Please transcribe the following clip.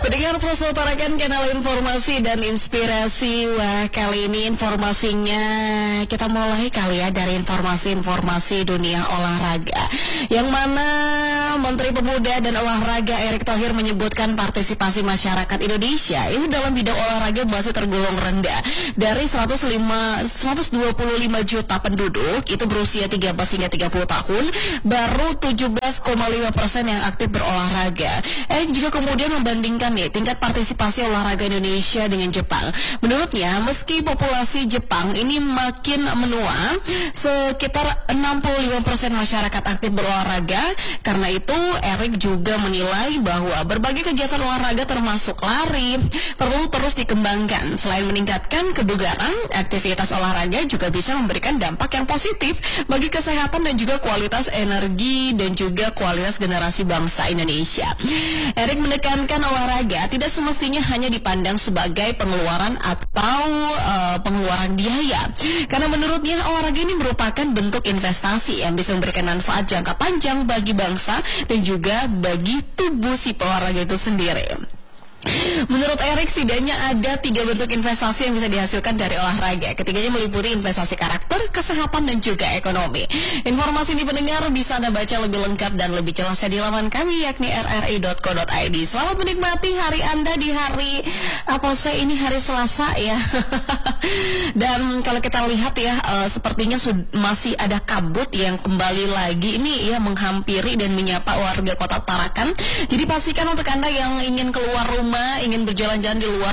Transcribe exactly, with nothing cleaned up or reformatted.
Pendengar Pros utarakan kanal informasi dan inspirasi. Wah, kali ini informasinya kita mulai kali ya dari informasi-informasi dunia olahraga, yang mana Menteri Pemuda dan Olahraga Erick Thohir menyebutkan partisipasi masyarakat Indonesia itu dalam bidang olahraga masih tergolong rendah. Dari seratus lima, seratus dua puluh lima juta penduduk itu berusia tiga belas hingga tiga puluh tahun, baru tujuh belas koma lima persen yang aktif berolahraga. Erick juga kemudian membandingkan nih tingkat partisipasi olahraga Indonesia dengan Jepang. Menurutnya, meski populasi Jepang ini makin menua, sekitar enam puluh lima persen masyarakat aktif berolahraga. Karena itu, Erick juga menilai bahwa berbagai kegiatan olahraga termasuk lari perlu terus dikembangkan. Selain meningkatkan kebugaran, aktivitas olahraga juga bisa memberikan dampak yang positif bagi kesehatan dan juga kualitas energi dan juga kualitas generasi bangsa Indonesia. Erick menekankan olahraga tidak semestinya hanya dipandang sebagai pengeluaran atau uh, pengeluaran biaya. Karena menurutnya olahraga ini merupakan bentuk investasi yang bisa memberikan manfaat jangka panjang bagi bangsa dan juga bagi tubuh si olahraga itu sendiri. Menurut Erick, setidaknya ada tiga bentuk investasi yang bisa dihasilkan dari olahraga. Ketiganya meliputi investasi karakter, kesehatan, dan juga ekonomi. Informasi ini pendengar bisa Anda baca lebih lengkap dan lebih jelasnya di laman kami, yakni r r i dot co dot i d. Selamat menikmati hari Anda di hari, apa sih ini hari Selasa ya. Dan kalau kita lihat ya, uh, sepertinya masih ada kabut yang kembali lagi ini ya menghampiri dan menyapa warga Kota Tarakan. Jadi pastikan untuk Anda yang ingin keluar rumah, ingin berjalan-jalan di luar